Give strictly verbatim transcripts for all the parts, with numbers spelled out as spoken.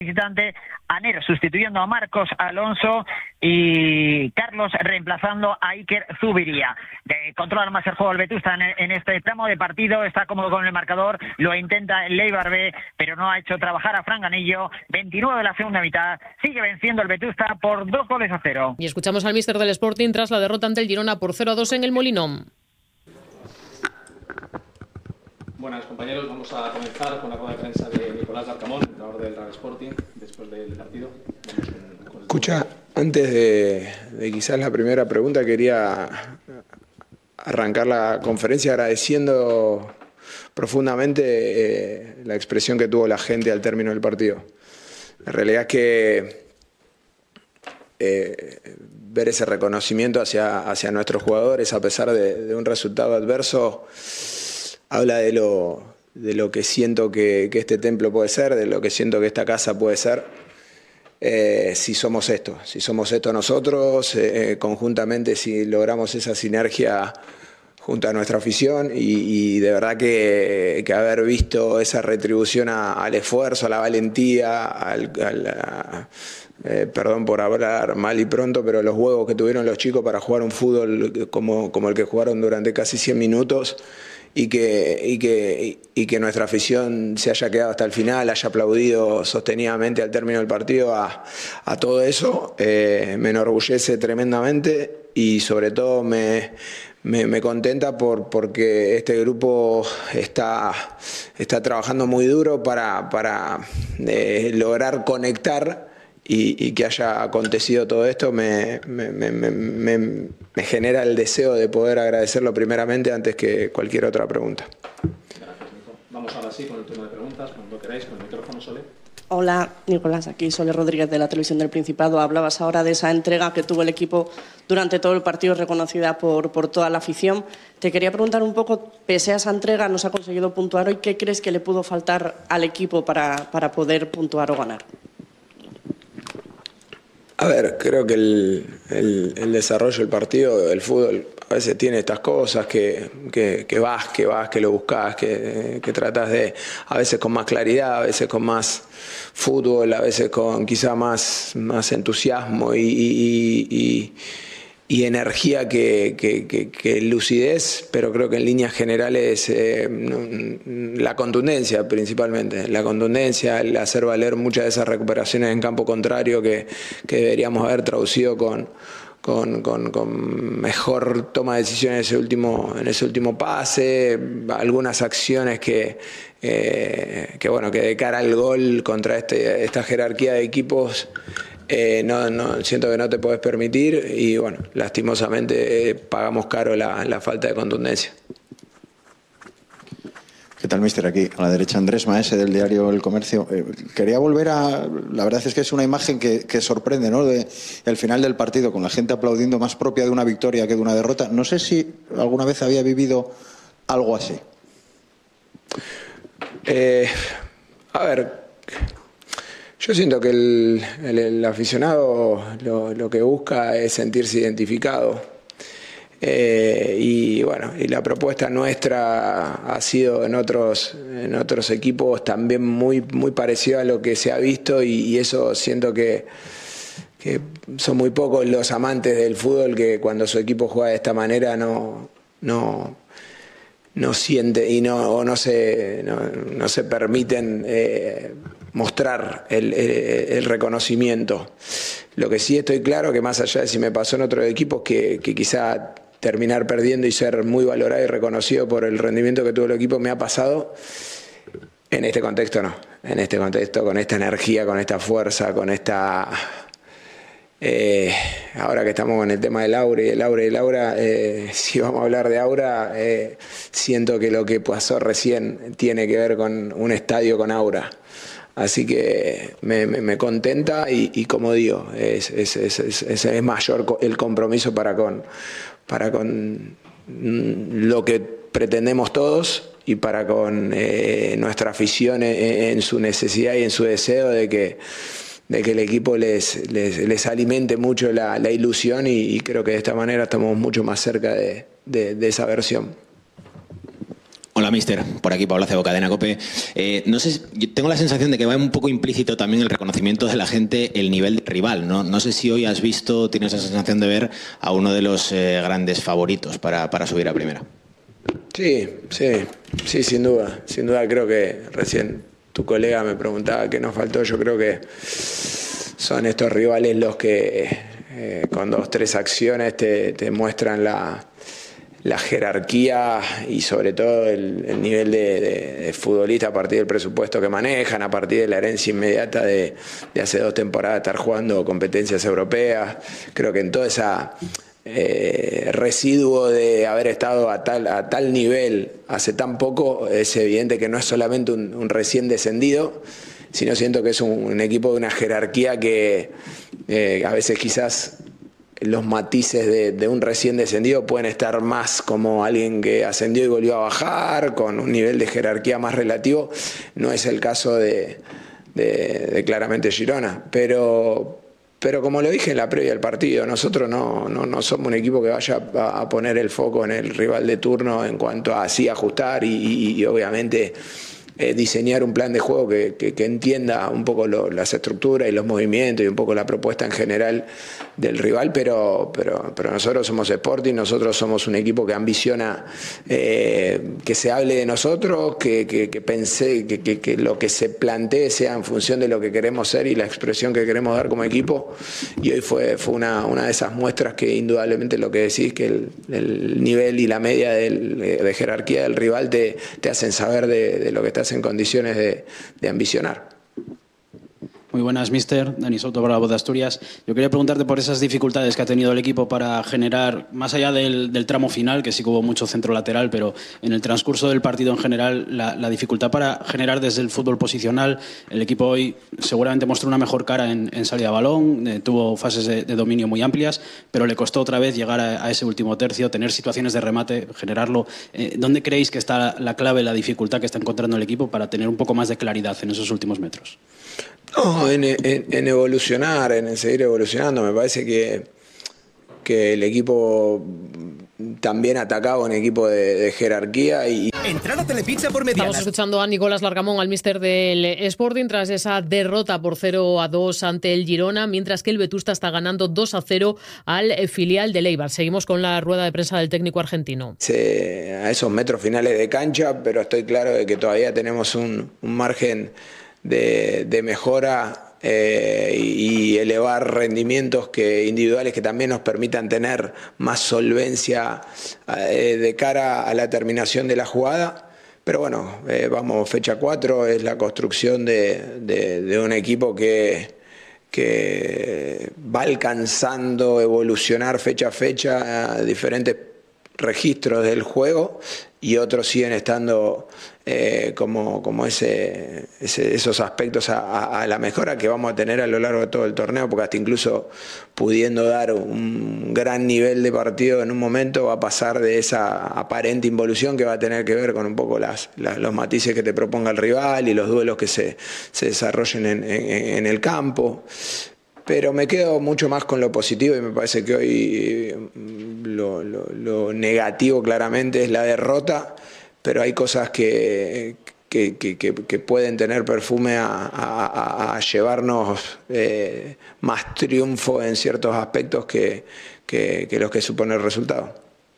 visitante, Aner sustituyendo a Marcos Alonso y Carlos reemplazando a Iker Zubiría. De controla más el juego el Vetusta en, en este tramo de partido, está cómodo con el marcador, lo intenta el Eibar B, pero no ha hecho trabajar a Fran Ganillo. veintinueve de la segunda mitad, sigue venciendo el Vetusta por dos goles a cero. Y escuchamos al míster del Sporting tras la derrota ante el Girona por cero a dos en el Molinón. Buenas compañeros, vamos a comenzar con la rueda de prensa de Nicolás Larcamón, entrenador del Real Sporting, después del partido. Vamos con, con el Escucha, antes de, de quizás la primera pregunta, quería arrancar la conferencia agradeciendo profundamente eh, la expresión que tuvo la gente al término del partido. La realidad es que eh, ver ese reconocimiento hacia, hacia nuestros jugadores a pesar de, de un resultado adverso habla de lo, de lo que siento que, que este templo puede ser, de lo que siento que esta casa puede ser, eh, si somos esto, si somos esto nosotros, eh, conjuntamente, si logramos esa sinergia junto a nuestra afición y, y de verdad que, que haber visto esa retribución a, al esfuerzo, a la valentía, al, a la, eh, perdón por hablar mal y pronto, pero los huevos que tuvieron los chicos para jugar un fútbol como, como el que jugaron durante casi cien minutos, y que, y, que, y que nuestra afición se haya quedado hasta el final, haya aplaudido sostenidamente al término del partido, a, a todo eso, eh, me enorgullece tremendamente y sobre todo me, me, me contenta por, porque este grupo está, está trabajando muy duro para, para eh, lograr conectar. Y, y que haya acontecido todo esto me, me, me, me, me genera el deseo de poder agradecerlo primeramente antes que cualquier otra pregunta. Gracias, Nico. Vamos ahora sí con el turno de preguntas, cuando queráis, con el micrófono, Sole. Hola, Nicolás, aquí Sole Rodríguez de la Televisión del Principado. Hablabas ahora de esa entrega que tuvo el equipo durante todo el partido, reconocida por, por toda la afición. Te quería preguntar un poco, pese a esa entrega, no se ha conseguido puntuar hoy, ¿qué crees que le pudo faltar al equipo para, para poder puntuar o ganar? A ver, creo que el, el, el desarrollo del partido, el fútbol, a veces tiene estas cosas que, que, que vas, que vas, que lo buscas, que, que tratas de, a veces con más claridad, a veces con más fútbol, a veces con quizá más, más entusiasmo y, y, y, y energía que, que, que, que lucidez, pero creo que en líneas generales eh, la contundencia principalmente, la contundencia, el hacer valer muchas de esas recuperaciones en campo contrario que, que deberíamos haber traducido con, con, con, con mejor toma de decisiones en ese último, en ese último pase, algunas acciones que, eh, que, bueno, que de cara al gol contra este, esta jerarquía de equipos Eh, no, no, siento que no te puedes permitir y bueno, lastimosamente eh, pagamos caro la, la falta de contundencia. ¿Qué tal, mister? Aquí a la derecha Andrés Maese del diario El Comercio. Eh, quería volver a... La verdad es que es una imagen que, que sorprende, ¿no? De, el final del partido, con la gente aplaudiendo, más propia de una victoria que de una derrota. No sé si alguna vez había vivido algo así. Eh, a ver... Yo siento que el, el, el aficionado lo, lo que busca es sentirse identificado eh, y bueno, y la propuesta nuestra ha sido en otros, en otros equipos también muy, muy parecida a lo que se ha visto y, y eso siento que, que son muy pocos los amantes del fútbol que cuando su equipo juega de esta manera no... no no siente y no, o no, se, no, no se permiten eh, mostrar el, el, el reconocimiento. Lo que sí estoy claro que más allá de si me pasó en otros equipos que, que quizá terminar perdiendo y ser muy valorado y reconocido por el rendimiento que tuvo el equipo me ha pasado, en este contexto no, en este contexto con esta energía, con esta fuerza, con esta... Eh, ahora que estamos con el tema del Aura y el Aura y el Aura, eh, si vamos a hablar de Aura, eh, siento que lo que pasó recién tiene que ver con un estadio con Aura. Así que me, me, me contenta y, y como digo, es, es, es, es, es mayor el compromiso para con, para con lo que pretendemos todos y para con eh, nuestra afición en, en su necesidad y en su deseo de que de que el equipo les, les, les alimente mucho la, la ilusión y, y creo que de esta manera estamos mucho más cerca de, de, de esa versión. Hola, Hola, mister. Por aquí, Pablo Acebo, Cadena COPE. Eh, no sé, yo tengo la sensación de que va un poco implícito también el reconocimiento de la gente, el nivel de rival, ¿no? No sé si hoy has visto, tienes esa sensación de ver a uno de los eh, grandes favoritos para, para subir a primera. Sí, sí, sí, sin duda. Sin duda creo que recién tu colega me preguntaba qué nos faltó. Yo creo que son estos rivales los que eh, con dos, tres acciones te, te muestran la... la jerarquía y sobre todo el, el nivel de, de, de futbolista a partir del presupuesto que manejan, a partir de la herencia inmediata de, de hace dos temporadas estar jugando competencias europeas. Creo que en todo ese eh, residuo de haber estado a tal, a tal nivel hace tan poco, es evidente que no es solamente un, un recién descendido, sino siento que es un, un equipo de una jerarquía que eh, a veces quizás los matices de, de un recién descendido pueden estar más como alguien que ascendió y volvió a bajar, con un nivel de jerarquía más relativo. No es el caso de, de, de claramente Girona, pero, pero como lo dije en la previa del partido, nosotros no, no, no somos un equipo que vaya a, a poner el foco en el rival de turno en cuanto a así ajustar y, y, y obviamente Eh, diseñar un plan de juego que, que, que entienda un poco lo, las estructuras y los movimientos y un poco la propuesta en general del rival, pero, pero, pero nosotros somos Sporting, nosotros somos un equipo que ambiciona eh, que se hable de nosotros, que, que, que pensé que, que, que lo que se plantee sea en función de lo que queremos ser y la expresión que queremos dar como equipo, y hoy fue, fue una, una de esas muestras que indudablemente lo que decís, que el, el nivel y la media del, de jerarquía del rival te, te hacen saber de, de lo que estás en condiciones de, de ambicionar. Muy buenas, mister. Dani Soto para La Voz de Asturias. Yo quería preguntarte por esas dificultades que ha tenido el equipo para generar, más allá del, del tramo final, que sí que hubo mucho centro lateral, pero en el transcurso del partido en general, la, la dificultad para generar desde el fútbol posicional. El equipo hoy seguramente mostró una mejor cara en, en salida de balón, eh, tuvo fases de, de dominio muy amplias, pero le costó otra vez llegar a, a ese último tercio, tener situaciones de remate, generarlo. Eh, ¿Dónde creéis que está la, la clave, la dificultad que está encontrando el equipo para tener un poco más de claridad en esos últimos metros? No, en, en, en evolucionar, en seguir evolucionando. Me parece que, que el equipo también atacaba un equipo de, de jerarquía y... Entrar a Telepizza por medianas. Estamos escuchando a Nicolás Largamón, al míster del Sporting, tras esa derrota por cero a dos ante el Girona, mientras que el Vetusta está ganando dos a cero al filial del Eibar. Seguimos con la rueda de prensa del técnico argentino. Sí, a esos metros finales de cancha, pero estoy claro de que todavía tenemos un, un margen de, de mejora eh, y elevar rendimientos que, individuales que también nos permitan tener más solvencia eh, de cara a la terminación de la jugada. Pero bueno, eh, vamos, fecha cuatro es la construcción de, de, de un equipo que, que va alcanzando evolucionar fecha a fecha a diferentes registros del juego, y otros siguen estando eh, como, como ese, ese, esos aspectos a, a, a la mejora que vamos a tener a lo largo de todo el torneo, porque hasta incluso pudiendo dar un gran nivel de partido en un momento va a pasar de esa aparente involución que va a tener que ver con un poco las, las, los matices que te proponga el rival y los duelos que se, se desarrollen en, en, en el campo. Pero me quedo mucho más con lo positivo, y me parece que hoy lo, lo, lo negativo claramente es la derrota, pero hay cosas que, que, que, que pueden tener perfume a, a, a llevarnos eh, más triunfo en ciertos aspectos que, que, que los que supone el resultado.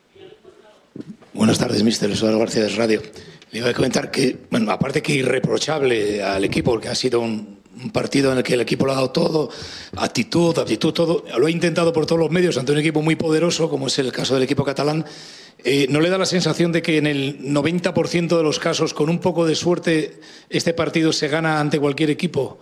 Buenas tardes, mister Eduardo García de Radio. Le iba a comentar que, bueno, aparte que irreprochable al equipo, porque ha sido un un partido en el que el equipo lo ha dado todo, actitud, aptitud, todo, lo ha intentado por todos los medios ante un equipo muy poderoso, como es el caso del equipo catalán. Eh, ¿No le da la sensación de que en el noventa por ciento de los casos, con un poco de suerte, este partido se gana ante cualquier equipo?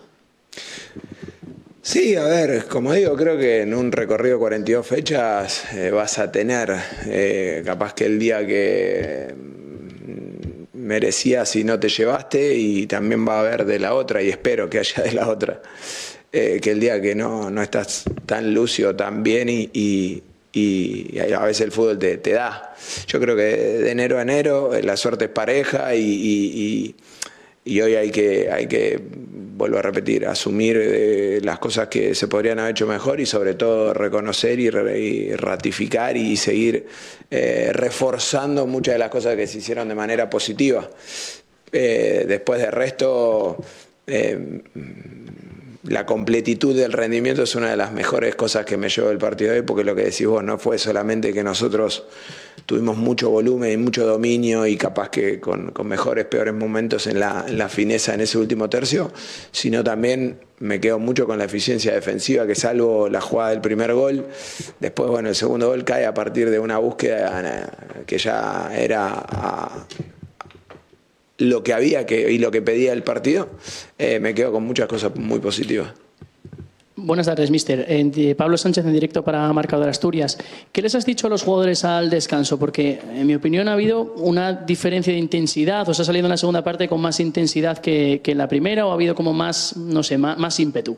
Sí, a ver, como digo, creo que en un recorrido de cuarenta y dos fechas eh, vas a tener, eh, capaz que el día que merecías y no te llevaste, y también va a haber de la otra, y espero que haya de la otra, eh, que el día que no, no estás tan lúcido, tan bien, y, y, y a veces el fútbol te, te da. Yo creo que de enero a enero la suerte es pareja, y, y, y, y hoy hay que, hay que vuelvo a repetir, asumir eh, las cosas que se podrían haber hecho mejor y sobre todo reconocer y, re, y ratificar y seguir eh, reforzando muchas de las cosas que se hicieron de manera positiva. Eh, después del resto, eh, la completitud del rendimiento es una de las mejores cosas que me llevo del partido de hoy, porque lo que decís vos no fue solamente que nosotros tuvimos mucho volumen y mucho dominio y capaz que con, con mejores, peores momentos en la, en la fineza en ese último tercio, sino también me quedo mucho con la eficiencia defensiva, que salvo la jugada del primer gol, después bueno, el segundo gol cae a partir de una búsqueda que ya era a, lo que había que, y lo que pedía el partido. Eh, me quedo con muchas cosas muy positivas. Buenas tardes, mister. Eh, Pablo Sánchez en directo para Marcador Asturias. ¿Qué les has dicho a los jugadores al descanso? Porque, en mi opinión, ha habido una diferencia de intensidad. ¿Os ha salido en la segunda parte con más intensidad que, que en la primera o ha habido como más, no sé, más, más ímpetu?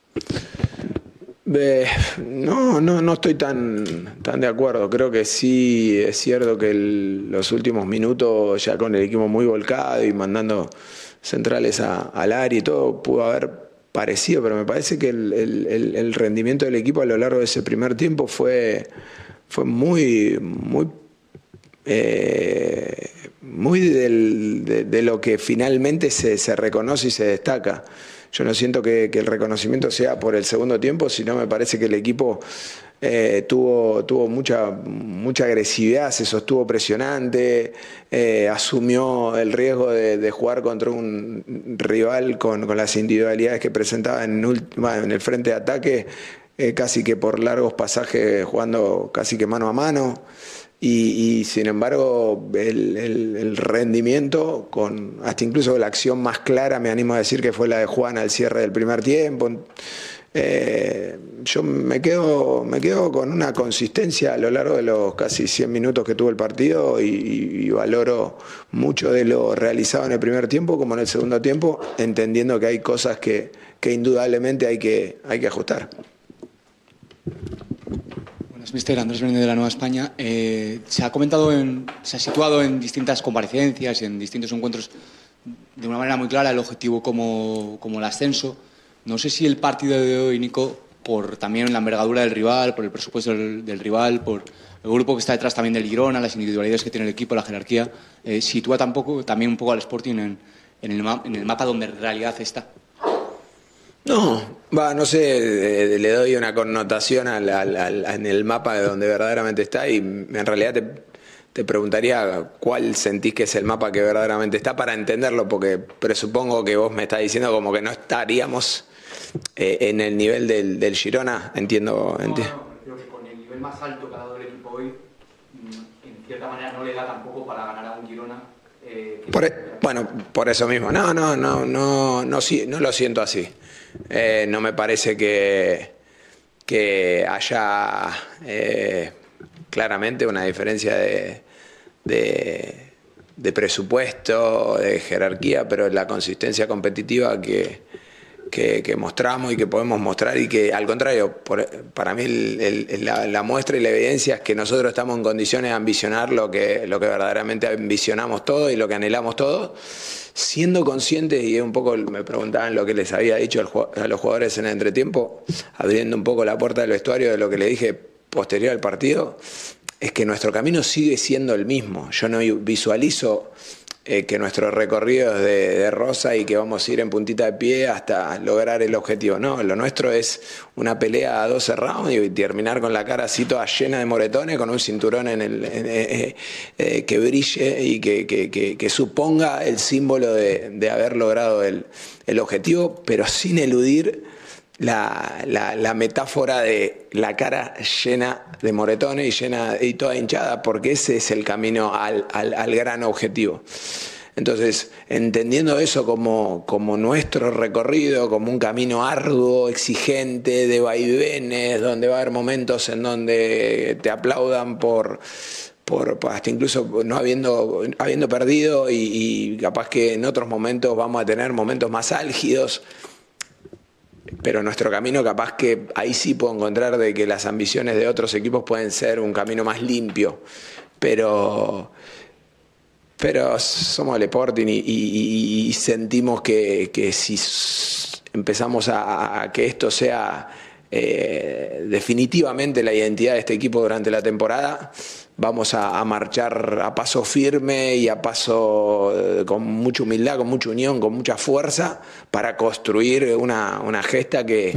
Eh, no, no, no estoy tan, tan de acuerdo. Creo que sí es cierto que el, los últimos minutos, ya con el equipo muy volcado y mandando centrales a, al área y todo, pudo haber parecido, pero me parece que el, el, el rendimiento del equipo a lo largo de ese primer tiempo fue, fue muy, muy, eh, muy del, de, de lo que finalmente se, se reconoce y se destaca. Yo no siento que, que el reconocimiento sea por el segundo tiempo, sino me parece que el equipo eh, tuvo, tuvo mucha, mucha agresividad, se sostuvo presionante, eh, asumió el riesgo de, de jugar contra un rival con, con las individualidades que presentaba en, en el frente de ataque, eh, casi que por largos pasajes jugando casi que mano a mano. Y, y sin embargo el, el, el rendimiento, con hasta incluso la acción más clara, me animo a decir que fue la de Juan al cierre del primer tiempo. Eh, yo me quedo, me quedo con una consistencia a lo largo de los casi cien minutos que tuvo el partido y, y, y valoro mucho de lo realizado en el primer tiempo como en el segundo tiempo, entendiendo que hay cosas que, que indudablemente hay que, hay que ajustar. Mister Andrés Menéndez de la Nueva España, eh, se ha comentado, en, se ha situado en distintas comparecencias y en distintos encuentros de una manera muy clara el objetivo como, como el ascenso. No sé si el partido de hoy, Nico, por también la envergadura del rival, por el presupuesto del, del rival, por el grupo que está detrás también del Girona, las individualidades que tiene el equipo, la jerarquía, eh, sitúa tampoco, también un poco al Sporting en, en, el, en el mapa donde en realidad está. No, va, no sé, eh, le doy una connotación al, al, al, en el mapa de donde verdaderamente está y en realidad te, te preguntaría cuál sentís que es el mapa que verdaderamente está para entenderlo, porque presupongo que vos me estás diciendo como que no estaríamos eh, en el nivel del, del Girona, entiendo. enti- No, no, creo que con el nivel más alto que ha dado el equipo hoy, en cierta manera no le da tampoco para ganar a un Girona. Eh, que... por, bueno, por eso mismo, no, no, no, no, no, no, no lo siento así. Eh, no me parece que, que haya eh, claramente una diferencia de, de, de presupuesto, de jerarquía, pero la consistencia competitiva que, que, que mostramos y que podemos mostrar y que al contrario, por, para mí el, el, la, la muestra y la evidencia es que nosotros estamos en condiciones de ambicionar lo que, lo que verdaderamente ambicionamos todos y lo que anhelamos todos, siendo conscientes, y un poco me preguntaban lo que les había dicho a los jugadores en el entretiempo, abriendo un poco la puerta del vestuario de lo que le dije posterior al partido, es que nuestro camino sigue siendo el mismo. Yo no visualizo eh, que nuestro recorrido es de, de rosa y que vamos a ir en puntita de pie hasta lograr el objetivo. No, lo nuestro es una pelea a doce rounds y terminar con la cara así toda llena de moretones, con un cinturón en el, en, eh, eh, que brille y que, que, que, que suponga el símbolo de, de haber logrado el, el objetivo, pero sin eludir la, la, la metáfora de la cara llena de moretones y, llena, y toda hinchada, porque ese es el camino al, al, al gran objetivo. Entonces, entendiendo eso como, como nuestro recorrido, como un camino arduo, exigente, de vaivenes, donde va a haber momentos en donde te aplaudan por, por hasta incluso no habiendo, habiendo perdido y, y capaz que en otros momentos vamos a tener momentos más álgidos, pero nuestro camino capaz que ahí sí puedo encontrar de que las ambiciones de otros equipos pueden ser un camino más limpio, pero... Pero somos el Sporting y, y, y sentimos que, que si empezamos a, a que esto sea eh, definitivamente la identidad de este equipo durante la temporada, vamos a, a marchar a paso firme y a paso eh, con mucha humildad, con mucha unión, con mucha fuerza para construir una, una gesta que,